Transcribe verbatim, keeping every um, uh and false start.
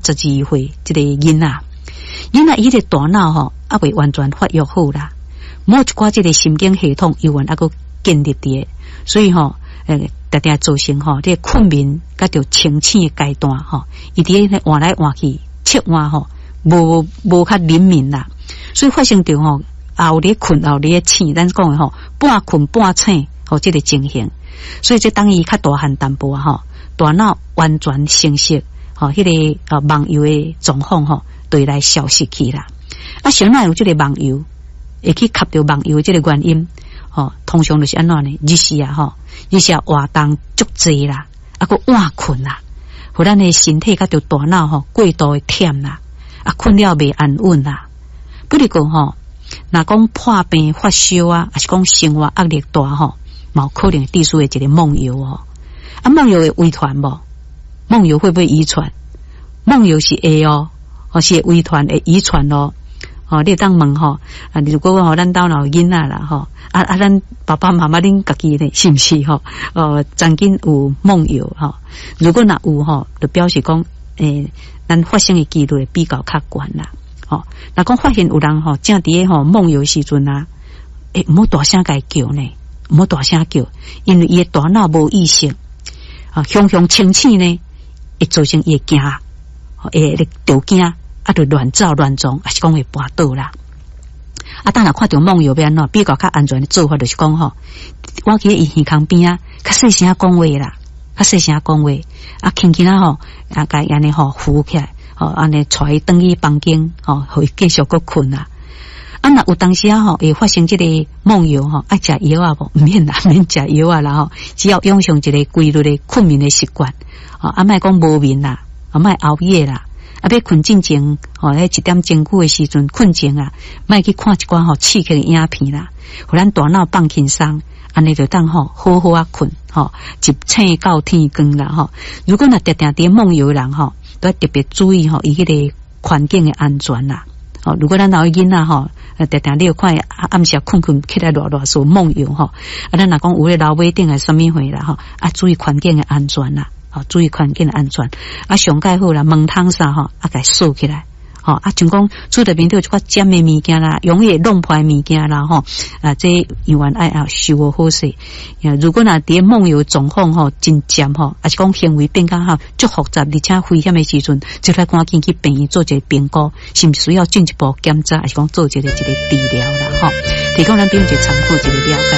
十二岁这个囡仔，囡仔伊个大脑吼还未完全发育好啦，某一寡这个神经系统又还个建立伫，所以吼诶，常常造成吼这个困眠甲着清醒的阶段吼，伊伫咧换来换去，切换吼无无较灵敏啦，所以发生着吼后咧困后咧醒，咱讲的吼半困半醒吼这个情形，所以这当伊较大汉淡薄吼，大脑完全成熟吼，迄、那个啊梦游的状况吼，对来消失去啦。啊，谁哪有这个梦游，会去吸着梦游这个原因？吼，通常就是安怎呢？日时啊，吼，日时啊活动足济啦，啊个晚困啦，互咱的身体甲着大脑吼过度的忝啦，啊困了未安稳啦。不如讲吼，若讲破病发烧啊，还是讲生活压力大吼，冇可能地属的一个梦游哦。啊，梦游会遗传无？梦游会不会遗传？梦游是会哦，哦是会遗传会遗传哦。哦，你当问吼，啊，如果吼咱兜老囡仔啦吼，啊啊，咱爸爸妈妈恁家己咧是毋是吼？呃，曾经有梦游吼，如果若有吼，就表示讲，诶、欸，咱发生的几率比较较悬啦。吼，若讲发现有人吼，正伫诶吼梦游时阵啊，诶、欸，毋好大声甲伊叫呢，毋好大声叫，因为伊诶大脑无意识，啊，雄雄清醒呢，会造成伊会惊，会咧着惊。啊，就乱走乱撞，还是讲会跋倒啦。啊，当然看到梦游要安怎比较较安全的做法，就是讲吼，我去伊耳孔边啊，较细声讲话啦，较细声讲话，啊，轻轻啊吼，啊，甲安尼吼扶起来，吼安尼带伊转去房间，吼，互伊继续搁困啦。啊，若有当时啊吼，会发生这个梦游吼，爱食药啊无？唔免啦，免食药啊啦吼，只要养成一个规律的困眠的习惯，啊，啊，莫讲无眠啦，啊，莫熬夜啦。啊，要困进前，吼、哦，迄一点钟久的时阵困前啊，莫去看一寡吼刺激的影片啦，互咱大脑放轻松，安尼就当吼好好啊困，吼，一醒到天光啦，吼。如果若常常伫梦游的人吼，都要特别注意吼，伊迄个环境的安全啦。哦，如果咱老囡仔吼，呃，常常你有看暗时困困起来乱乱说梦游吼，啊，咱若讲有咧楼尾顶啊什么货啦吼，啊，注意环境的安全啦。哦，注意环境的安全，啊，上盖好啦，门窗啥吼，啊，甲锁起来，吼、哦，啊，像讲厝内面都有一寡尖的物件啦，容易弄破物件啦，吼，啊，这永远爱啊收好好势。如果若伫梦游状况吼真尖吼，啊是讲行为变较吼足复杂，而且危险的时阵，就来赶紧去病院做一个评估，是毋是需要进一步检查，还是讲做一个一个治疗啦，吼、哦，提供咱朋友一个参考一个了解。